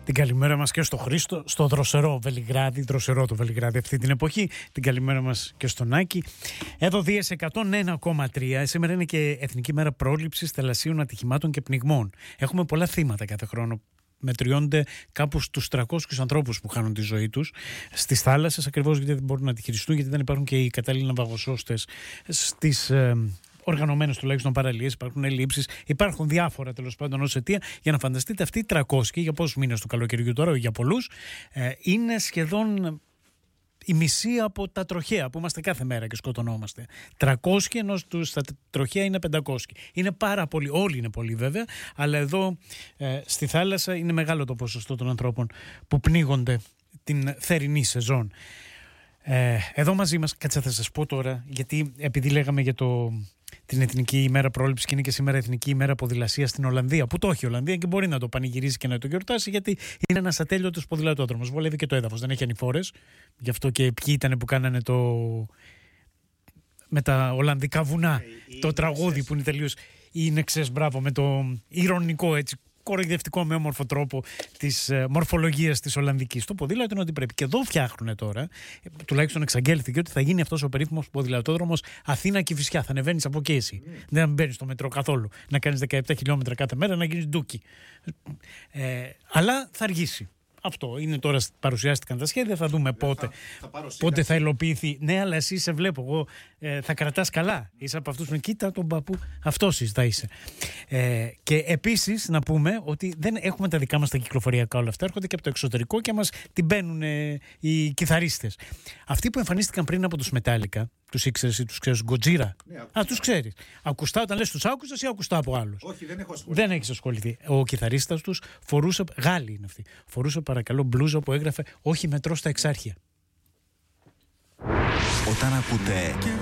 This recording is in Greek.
Την καλημέρα μας και στο Χρήστο, στο δροσερό Βελιγράδι, δροσερό το Βελιγράδι αυτή την εποχή. Την καλημέρα μας και στον Άκη. Εδώ Δίας 101,3. Σήμερα είναι και Εθνική Μέρα Πρόληψης Θαλασσίων Ατυχημάτων και Πνιγμών. Έχουμε πολλά θύματα κάθε χρόνο. Μετριώνται κάπου στους 300 ανθρώπους που χάνουν τη ζωή τους στις θάλασσες, ακριβώς γιατί δεν μπορούν να τη χειριστούν, γιατί δεν υπάρχουν και οι κατάλληλοι ναυαγοσώστες στις οργανωμένες τουλάχιστον παραλίες, υπάρχουν ελλείψεις, υπάρχουν διάφορα τέλος πάντων ως αιτία. Για να φανταστείτε, αυτοί οι 300 για πόσους μήνες του καλοκαιριού τώρα, για πολλούς, είναι σχεδόν η μισή από τα τροχαία που είμαστε κάθε μέρα και σκοτωνόμαστε. 300 ενώ στα τροχαία είναι 500. Είναι πάρα πολύ, όλοι είναι πολύ βέβαια, αλλά εδώ στη θάλασσα είναι μεγάλο το ποσοστό των ανθρώπων που πνίγονται την θερινή σεζόν. Εδώ μαζί μας, κάτσε θα σας πω τώρα, γιατί επειδή λέγαμε για την Εθνική ημέρα πρόληψης και είναι και σήμερα Εθνική ημέρα ποδηλασίας στην Ολλανδία, που το έχει η Ολλανδία και μπορεί να το πανηγυρίζει και να το γιορτάσει, γιατί είναι ένας ατέλειωτος ποδηλατόδρομος. Βολεύει και το έδαφος, δεν έχει ανηφόρες. Γι' αυτό και ποιοι ήταν που κάνανε με τα Ολλανδικά βουνά το τραγούδι που είναι τελείως είναι μπράβο, με το ηρωνικό έτσι κοροϊδευτικό με όμορφο τρόπο της μορφολογίας της Ολλανδικής. Το ποδήλατο είναι ότι πρέπει. Και εδώ φτιάχνουν τώρα, τουλάχιστον εξαγγέλθηκε ότι θα γίνει αυτός ο περίφημος ποδηλατόδρομος Αθήνα-Κηφισιά. Θα ανεβαίνεις από εκεί εσύ. Δεν μπαίνεις στο μετρό καθόλου. Να κάνεις 17 χιλιόμετρα κάθε μέρα, να γίνεις ντούκι. Αλλά θα αργήσει. Αυτό είναι τώρα, παρουσιάστηκαν τα σχέδια, θα δούμε πότε θα υλοποιηθεί. Ναι, αλλά εσύ σε βλέπω, εγώ θα κρατάς καλά. Είσαι από αυτούς που κοίτα τον παππού, αυτός θα είσαι. Και επίσης να πούμε ότι δεν έχουμε τα δικά μας τα κυκλοφοριακά όλα αυτά, έρχονται και από το εξωτερικό και μας την μπαίνουν οι κιθαρίστες. Αυτοί που εμφανίστηκαν πριν από τους Metallica, τους ήξερες ή τους ξέρεις, Γκοτζίρα. Ναι, τους ξέρεις. Ακουστά όταν λες τους άκουσες ή ακουστά από άλλους? Όχι, δεν έχω ασχοληθεί. Δεν έχεις ασχοληθεί. Ο κιθαρίστας τους φορούσε, Γάλλοι είναι αυτοί, φορούσε παρακαλώ μπλούζα που έγραφε «Όχι μετρό στα Εξάρχεια». Όταν ακούτε